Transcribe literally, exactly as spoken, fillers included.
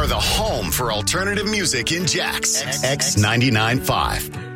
are the home for alternative music in Jax. X ninety-nine point five.